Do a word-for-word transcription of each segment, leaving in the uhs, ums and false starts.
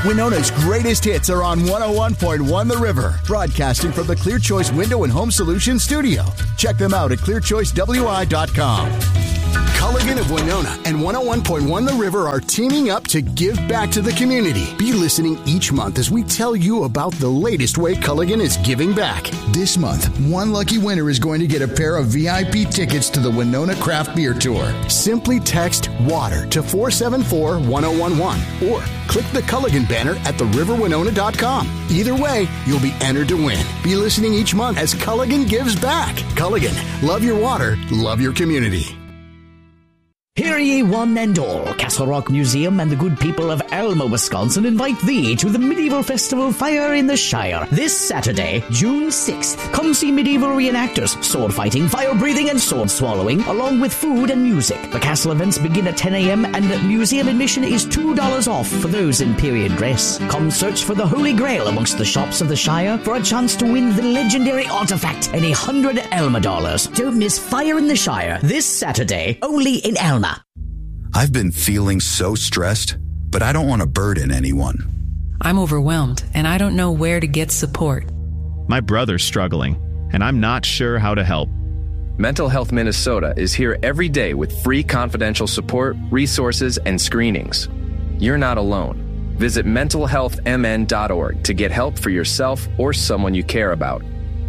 Winona's greatest hits are on one oh one point one The River, broadcasting from the Clear Choice Window and Home Solutions studio. Check them out at clear choice w i dot com. Culligan of Winona and one oh one point one The River are teaming up to give back to the community. Be listening each month as we tell you about the latest way Culligan is giving back. This month, one lucky winner is going to get a pair of V I P tickets to the Winona Craft Beer Tour. Simply text WATER to four seven four one oh one one or click the Culligan banner at the river winona dot com. Either way, you'll be entered to win. Be listening each month as Culligan gives back. Culligan, love your water, love your community. Hear ye one and all, Castle Rock Museum and the good people of Alma, Wisconsin invite thee to the medieval festival Fire in the Shire this Saturday, June sixth. Come see medieval reenactors, sword fighting, fire breathing, and sword swallowing, along with food and music. The castle events begin at ten a.m. and museum admission is two dollars off for those in period dress. Come search for the Holy Grail amongst the shops of the Shire for a chance to win the legendary artifact and a hundred Alma dollars. Don't miss Fire in the Shire this Saturday, only in Alma. I've been feeling so stressed, but I don't want to burden anyone. I'm overwhelmed, and I don't know where to get support. My brother's struggling, and I'm not sure how to help. Mental Health Minnesota is here every day with free confidential support, resources, and screenings. You're not alone. Visit mental health m n dot org to get help for yourself or someone you care about.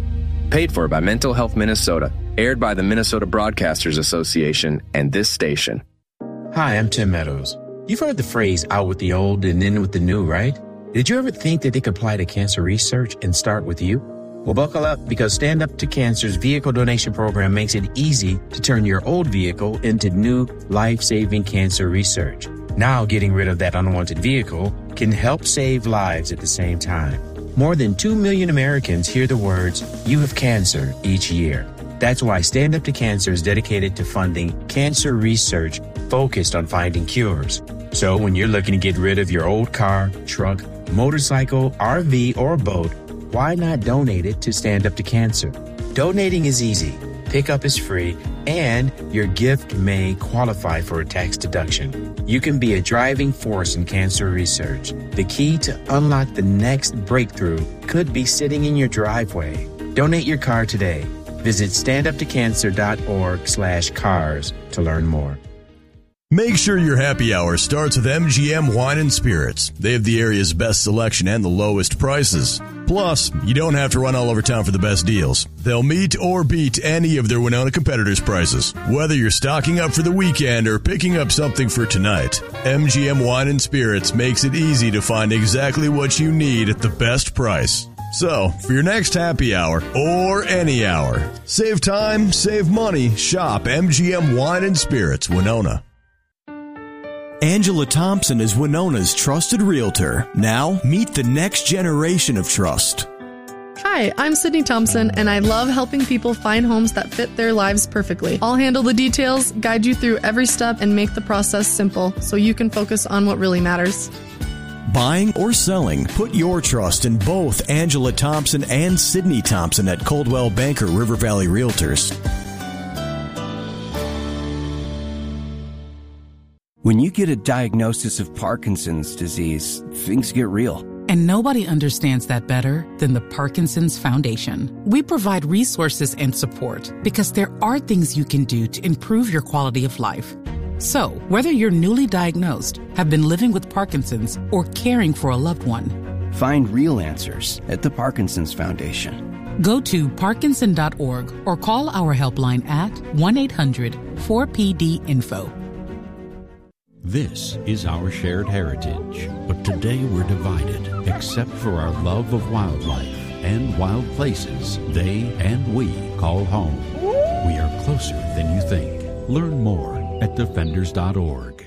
Paid for by Mental Health Minnesota, aired by the Minnesota Broadcasters Association and this station. Hi, I'm Tim Meadows. You've heard the phrase out with the old and in with the new, right? Did you ever think that they could apply to cancer research and start with you? Well, buckle up, because Stand Up to Cancer's vehicle donation program makes it easy to turn your old vehicle into new life-saving cancer research. Now, getting rid of that unwanted vehicle can help save lives at the same time. More than two million Americans hear the words, "You have cancer," each year. That's why Stand Up to Cancer is dedicated to funding cancer research focused on finding cures. So when you're looking to get rid of your old car, truck, motorcycle, R V, or boat, why not donate it to Stand Up to Cancer? Donating is easy, pickup is free, and your gift may qualify for a tax deduction. You can be a driving force in cancer research. The key to unlock the next breakthrough could be sitting in your driveway. Donate your car today. Visit stand up to cancer dot org slash cars to learn more. Make sure your happy hour starts with M G M Wine and Spirits. They have the area's best selection and the lowest prices. Plus, you don't have to run all over town for the best deals. They'll meet or beat any of their Winona competitors' prices. Whether you're stocking up for the weekend or picking up something for tonight, M G M Wine and Spirits makes it easy to find exactly what you need at the best price. So, for your next happy hour, or any hour, save time, save money, shop M G M Wine and Spirits, Winona. Angela Thompson is Winona's trusted realtor. Now, meet the next generation of trust. Hi, I'm Sydney Thompson, and I love helping people find homes that fit their lives perfectly. I'll handle the details, guide you through every step, and make the process simple so you can focus on what really matters. Buying or selling, put your trust in both Angela Thompson and Sydney Thompson at Coldwell Banker River Valley Realtors. When you get a diagnosis of Parkinson's disease, things get real. And nobody understands that better than the Parkinson's Foundation. We provide resources and support because there are things you can do to improve your quality of life. So, whether you're newly diagnosed, have been living with Parkinson's, or caring for a loved one, find real answers at the Parkinson's Foundation. Go to parkinson dot org or call our helpline at one eight hundred four P D info. This is our shared heritage, but today we're divided, except for our love of wildlife and wild places they and we call home. We are closer than you think. Learn more at defenders dot org.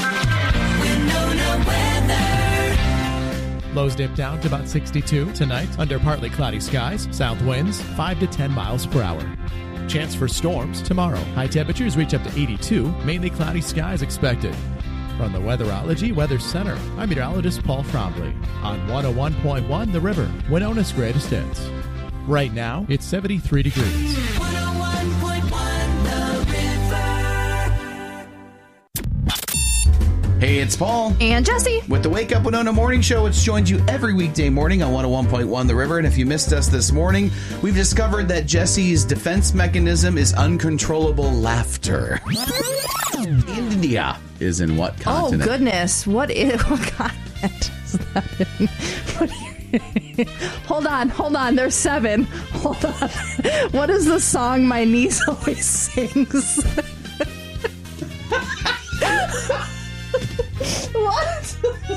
Lows dip down to about sixty-two tonight under partly cloudy skies. South winds five to ten miles per hour. Chance for storms tomorrow. High temperatures reach up to eighty-two. Mainly cloudy skies expected. From the Weatherology Weather Center, I'm meteorologist Paul Frombley on one oh one point one The River, Winona's greatest hits. Right now, it's seventy-three degrees. one oh one point one The River. Hey, it's Paul. And Jesse. With the Wake Up Winona Morning Show, which joins you every weekday morning on one oh one point one The River. And if you missed us this morning, we've discovered that Jesse's defense mechanism is uncontrollable laughter. India is in what continent? Oh, goodness. What is... What continent is that in? What you, hold on, hold on. There's seven. Hold on. What is the song my niece always sings? What?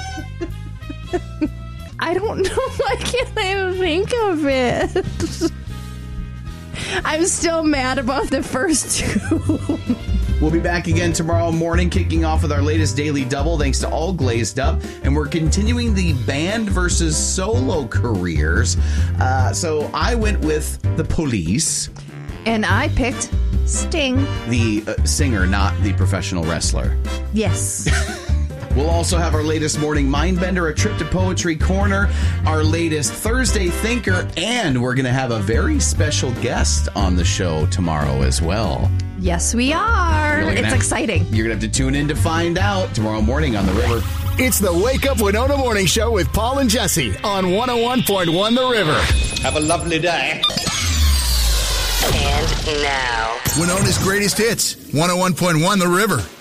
I don't know. Why can't I even think of it? I'm still mad about the first two. We'll be back again tomorrow morning, kicking off with our latest Daily Double, thanks to All Glazed Up. And we're continuing the band versus solo careers. Uh, so I went with The Police. And I picked Sting. The uh, singer, not the professional wrestler. Yes. We'll also have our latest Morning Mindbender, a trip to Poetry Corner, our latest Thursday Thinker, and we're going to have a very special guest on the show tomorrow as well. Yes, we are. It's have, exciting. You're going to have to tune in to find out tomorrow morning on The River. It's the Wake Up Winona Morning Show with Paul and Jesse on one oh one point one The River. Have a lovely day. And now, Winona's greatest hits, one oh one point one The River.